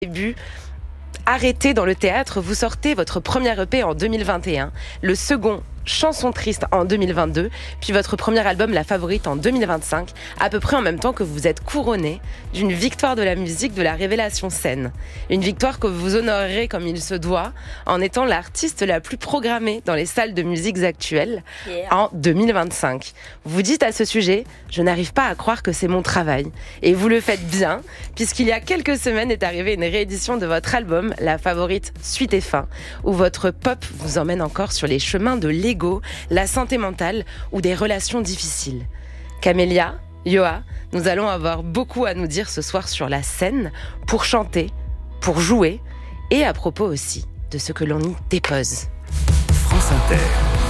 Début. Arrêté dans le théâtre, vous sortez votre premier EP en 2021, le second Chanson triste en 2022, puis votre premier album La Favorite en 2025, à peu près en même temps que vous êtes couronné d'une victoire de la musique de la Révélation Scène. Une victoire que vous honorerez comme il se doit en étant l'artiste la plus programmée dans les salles de musique actuelles en 2025. Vous dites à ce sujet, je n'arrive pas à croire que c'est mon travail. Et vous le faites bien, puisqu'il y a quelques semaines est arrivée une réédition de votre album La Favorite Suite et Fin, où votre pop vous emmène encore sur les chemins de l'ego, la santé mentale ou des relations difficiles. Camélia, Yoa, nous allons avoir beaucoup à nous dire ce soir sur la scène, pour chanter, pour jouer et à propos aussi de ce que l'on y dépose. France Inter.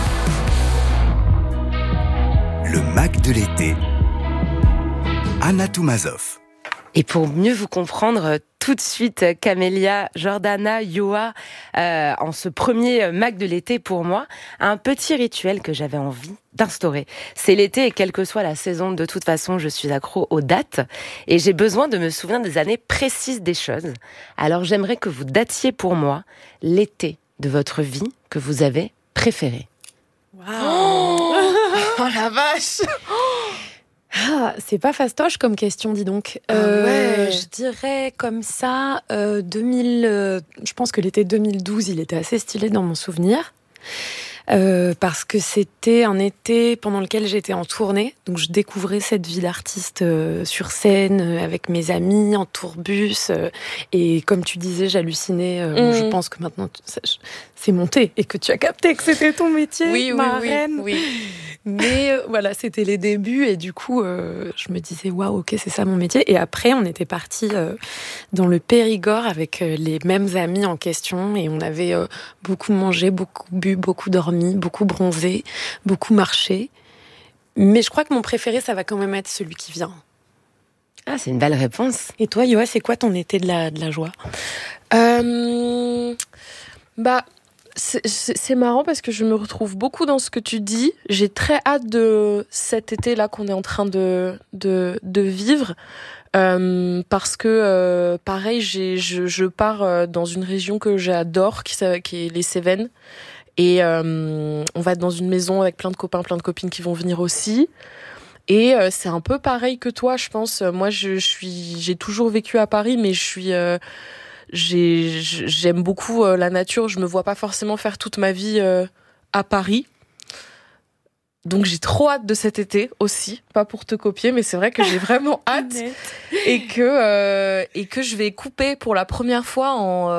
Le Mac de l'été. Anna Toumazov. Et pour mieux vous comprendre tout de suite, Camélia, Jordana, Yoa, en ce premier Mac de l'été pour moi, un petit rituel que j'avais envie d'instaurer. C'est l'été et quelle que soit la saison, de toute façon, je suis accro aux dates et j'ai besoin de me souvenir des années précises des choses. Alors j'aimerais que vous datiez pour moi l'été de votre vie que vous avez préféré. Waouh. Oh la vache. Ah, c'est pas fastoche comme question, dis donc. Ouais. Je dirais comme ça, 2000. Je pense que l'été 2012, il était assez stylé dans mon souvenir. Parce que c'était un été pendant lequel j'étais en tournée, donc je découvrais cette vie d'artiste sur scène avec mes amis en tourbus et comme tu disais, j'hallucinais. Bon, je pense que maintenant c'est monté et que tu as capté que c'était ton métier, Oui. Mais voilà, c'était les débuts et du coup, je me disais waouh, ok, c'est ça mon métier. Et après, on était partis dans le Périgord avec les mêmes amis en question et on avait beaucoup mangé, beaucoup bu, beaucoup dormi, beaucoup bronzé, beaucoup marché. Mais je crois que mon préféré, ça va quand même être celui qui vient. Ah, c'est une belle réponse. Et toi, Yoa, c'est quoi ton été de la joie ? C'est marrant parce que je me retrouve beaucoup dans ce que tu dis. J'ai très hâte de cet été-là qu'on est en train de vivre. Parce que pareil, je pars dans une région que j'adore, qui est les Cévennes. Et on va être dans une maison avec plein de copains, plein de copines qui vont venir aussi. Et c'est un peu pareil que toi, je pense. Moi, j'ai toujours vécu à Paris, mais j'aime beaucoup la nature. Je me vois pas forcément faire toute ma vie à Paris. Donc j'ai trop hâte de cet été aussi, pas pour te copier, mais c'est vrai que j'ai vraiment hâte et que je vais couper pour la première fois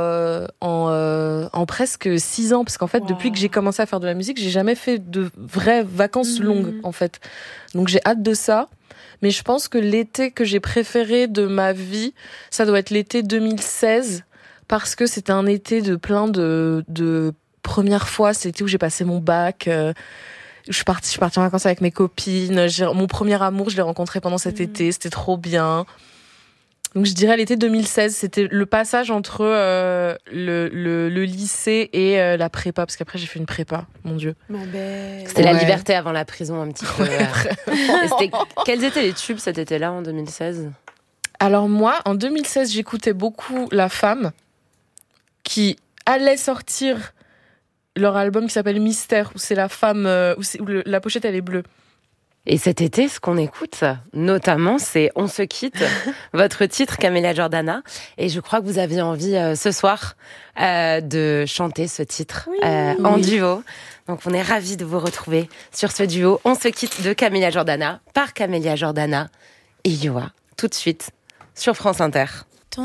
en presque 6 ans, parce qu'en fait depuis que j'ai commencé à faire de la musique, j'ai jamais fait de vraies vacances longues en fait. Donc j'ai hâte de ça, mais je pense que l'été que j'ai préféré de ma vie, ça doit être l'été 2016, parce que c'était un été de plein de premières fois. C'est l'été où j'ai passé mon bac. Je suis partie en vacances avec mes copines. Mon premier amour, je l'ai rencontré pendant cet été. C'était trop bien. Donc je dirais l'été 2016, c'était le passage entre le lycée et la prépa, parce qu'après j'ai fait une prépa, mon Dieu. C'était la liberté avant la prison un petit peu. Quels étaient les tubes cet été-là en 2016 ? Alors moi, en 2016, j'écoutais beaucoup La Femme, qui allait sortir leur album qui s'appelle Mystère, où c'est la femme, où la pochette elle est bleue. Et cet été, ce qu'on écoute, notamment, c'est On se quitte, votre titre, Camélia Jordana. Et je crois que vous aviez envie, ce soir, de chanter ce titre en duo. Donc, on est ravis de vous retrouver sur ce duo On se quitte de Camélia Jordana, par Camélia Jordana et Yoa, tout de suite, sur France Inter.